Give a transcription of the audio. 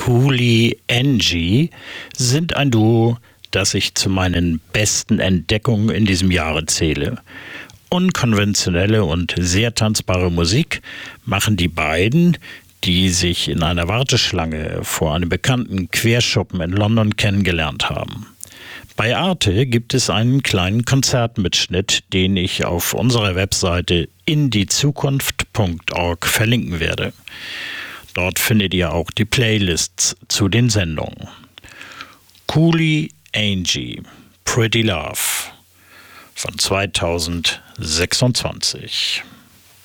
Cooley Angie sind ein Duo, das ich zu meinen besten Entdeckungen in diesem Jahre zähle. Unkonventionelle und sehr tanzbare Musik machen die beiden, die sich in einer Warteschlange vor einem bekannten Queerschuppen in London kennengelernt haben. Bei Arte gibt es einen kleinen Konzertmitschnitt, den ich auf unserer Webseite indiezukunft.org verlinken werde. Dort findet ihr auch die Playlists zu den Sendungen. Cooley Angie, Pretty Love von 2026.